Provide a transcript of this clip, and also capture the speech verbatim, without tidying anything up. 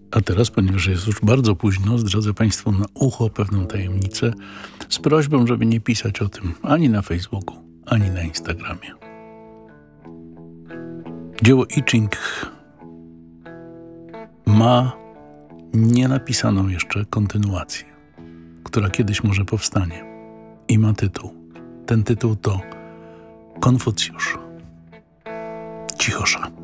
A teraz, ponieważ jest już bardzo późno, zdradzę Państwu na ucho pewną tajemnicę z prośbą, żeby nie pisać o tym ani na Facebooku, ani na Instagramie. Dzieło I Ching ma nienapisaną jeszcze kontynuację, która kiedyś może powstanie i ma tytuł. Ten tytuł to Konfucjusz. Cichosza.